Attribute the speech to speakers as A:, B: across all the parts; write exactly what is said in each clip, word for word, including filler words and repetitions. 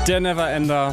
A: Der Neverender,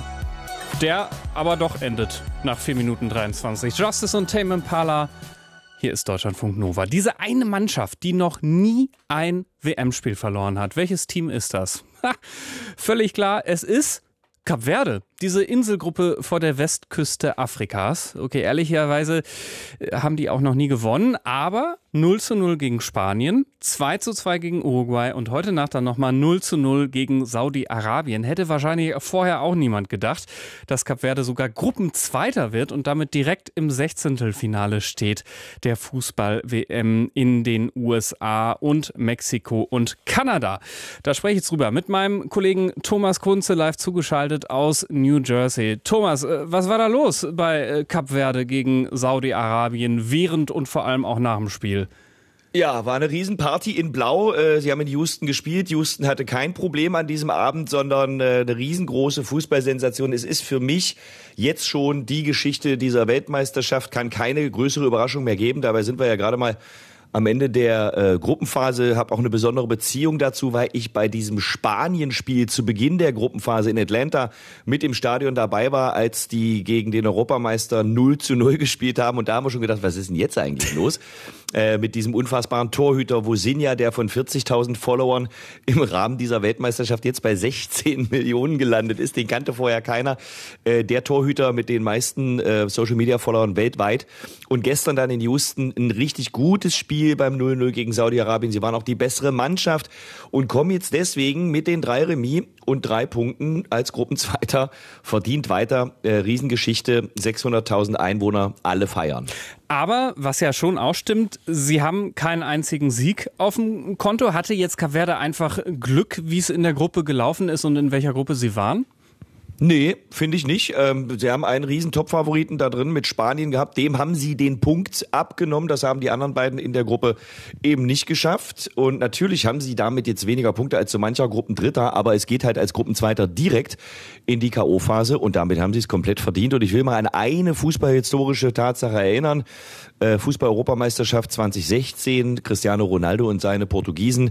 A: der aber doch endet nach vier Minuten dreiundzwanzig. Justice und Tame Impala, hier ist Deutschlandfunk Nova. Diese eine Mannschaft, die noch nie ein W M-Spiel verloren hat. Welches Team ist das? Ha, völlig klar, es ist Kap Verde, diese Inselgruppe vor der Westküste Afrikas. Okay, ehrlicherweise haben die auch noch nie gewonnen, aber null zu null gegen Spanien, zwei zu zwei gegen Uruguay und heute Nacht dann nochmal null zu null gegen Saudi-Arabien. Hätte wahrscheinlich vorher auch niemand gedacht, dass Kap Verde sogar Gruppenzweiter wird und damit direkt im Sechzehntelfinale steht der Fußball-W M in den U S A und Mexiko und Kanada. Da spreche ich jetzt drüber mit meinem Kollegen Thomas Kunze, live zugeschaltet aus New Jersey. Thomas, was war da los bei Kap Verde gegen Saudi-Arabien während und vor allem auch nach dem Spiel?
B: Ja, war eine Riesenparty in Blau. Sie haben in Houston gespielt. Houston hatte kein Problem an diesem Abend, sondern eine riesengroße Fußballsensation. Es ist für mich jetzt schon die Geschichte dieser Weltmeisterschaft, kann keine größere Überraschung mehr geben. Dabei sind wir ja gerade mal am Ende der äh, Gruppenphase, habe auch eine besondere Beziehung dazu, weil ich bei diesem Spanien-Spiel zu Beginn der Gruppenphase in Atlanta mit im Stadion dabei war, als die gegen den Europameister null zu null gespielt haben. Und da haben wir schon gedacht, was ist denn jetzt eigentlich los? Äh, mit diesem unfassbaren Torhüter Vozinha, der von vierzigtausend Followern im Rahmen dieser Weltmeisterschaft jetzt bei sechzehn Millionen gelandet ist. Den kannte vorher keiner. Äh, der Torhüter mit den meisten äh, Social-Media-Followern weltweit. Und gestern dann in Houston ein richtig gutes Spiel beim null null gegen Saudi-Arabien. Sie waren auch die bessere Mannschaft und kommen jetzt deswegen mit den drei Remis und drei Punkten als Gruppenzweiter verdient weiter. Äh, Riesengeschichte, sechshunderttausend Einwohner, alle feiern.
A: Aber, was ja schon auch stimmt, sie haben keinen einzigen Sieg auf dem Konto. Hatte jetzt Kap Verde einfach Glück, wie es in der Gruppe gelaufen ist und in welcher Gruppe sie waren?
B: Nee, finde ich nicht. Ähm, sie haben einen riesen Top-Favoriten da drin mit Spanien gehabt. Dem haben sie den Punkt abgenommen. Das haben die anderen beiden in der Gruppe eben nicht geschafft. Und natürlich haben sie damit jetzt weniger Punkte als so mancher Gruppendritter. Aber es geht halt als Gruppenzweiter direkt in die K O-Phase. Und damit haben sie es komplett verdient. Und ich will mal an eine fußballhistorische Tatsache erinnern. Äh, Fußball-Europameisterschaft zwanzig sechzehn. Cristiano Ronaldo und seine Portugiesen.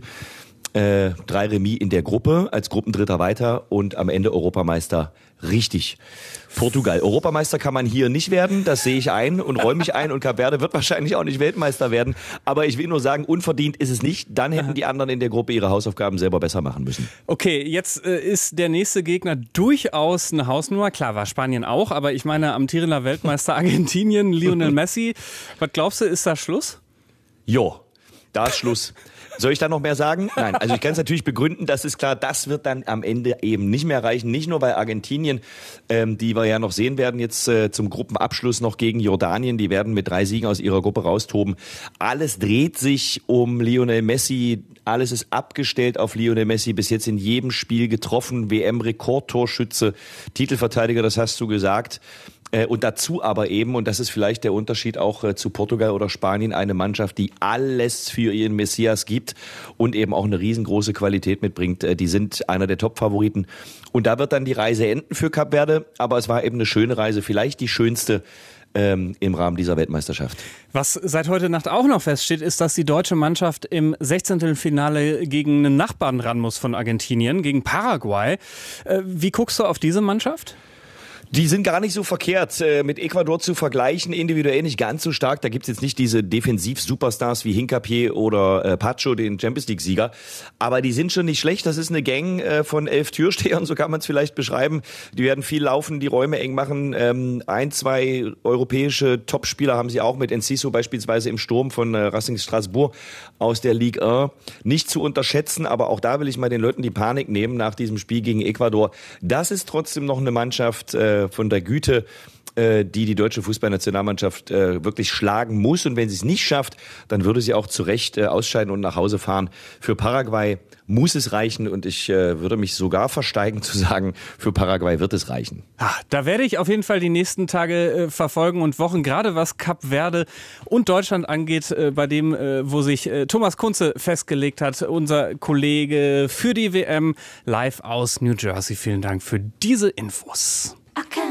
B: Äh, drei Remis in der Gruppe, als Gruppendritter weiter und am Ende Europameister richtig. Portugal. Europameister kann man hier nicht werden, das sehe ich ein und räume mich ein und Kap Verde wird wahrscheinlich auch nicht Weltmeister werden. Aber ich will nur sagen, unverdient ist es nicht. Dann hätten die anderen in der Gruppe ihre Hausaufgaben selber besser machen müssen.
A: Okay, jetzt äh, ist der nächste Gegner durchaus eine Hausnummer. Klar, war Spanien auch, aber ich meine amtierender Weltmeister Argentinien, Lionel Messi. Was glaubst du, ist da Schluss?
B: Jo, da ist Schluss. Soll ich da noch mehr sagen? Nein, also ich kann es natürlich begründen, das ist klar, das wird dann am Ende eben nicht mehr reichen. Nicht nur bei Argentinien, ähm, die wir ja noch sehen werden jetzt äh, zum Gruppenabschluss noch gegen Jordanien. Die werden mit drei Siegen aus ihrer Gruppe raustoben. Alles dreht sich um Lionel Messi. Alles ist abgestellt auf Lionel Messi. Bis jetzt in jedem Spiel getroffen. W M-Rekordtorschütze, Titelverteidiger, das hast du gesagt. Und dazu aber eben, und das ist vielleicht der Unterschied auch äh, zu Portugal oder Spanien, eine Mannschaft, die alles für ihren Messias gibt und eben auch eine riesengroße Qualität mitbringt. Äh, die sind einer der Top-Favoriten. Und da wird dann die Reise enden für Kap Verde. Aber es war eben eine schöne Reise, vielleicht die schönste ähm, im Rahmen dieser Weltmeisterschaft.
A: Was seit heute Nacht auch noch feststeht, ist, dass die deutsche Mannschaft im Sechzehntelfinale gegen einen Nachbarn ran muss von Argentinien, gegen Paraguay. Äh, wie guckst du auf diese Mannschaft?
B: Die sind gar nicht so verkehrt, äh, mit Ecuador zu vergleichen, individuell nicht ganz so stark. Da gibt's jetzt nicht diese Defensiv-Superstars wie Hincapié oder äh, Pacho, den Champions-League-Sieger. Aber die sind schon nicht schlecht. Das ist eine Gang äh, von elf Türstehern, so kann man es vielleicht beschreiben. Die werden viel laufen, die Räume eng machen. Ähm, ein, zwei europäische Topspieler haben sie auch mit Enciso beispielsweise im Sturm von äh, Racing Strasbourg aus der Ligue eins. Nicht zu unterschätzen, aber auch da will ich mal den Leuten die Panik nehmen nach diesem Spiel gegen Ecuador. Das ist trotzdem noch eine Mannschaft, äh, von der Güte, äh, die die deutsche Fußballnationalmannschaft äh, wirklich schlagen muss. Und wenn sie es nicht schafft, dann würde sie auch zu Recht äh, ausscheiden und nach Hause fahren. Für Paraguay muss es reichen und ich äh, würde mich sogar versteigen zu sagen, für Paraguay wird es reichen.
A: Ah, da werde ich auf jeden Fall die nächsten Tage äh, verfolgen und Wochen, gerade was Kap Verde und Deutschland angeht, äh, bei dem, äh, wo sich äh, Thomas Kunze festgelegt hat, unser Kollege für die W M live aus New Jersey. Vielen Dank für diese Infos.
C: Okay.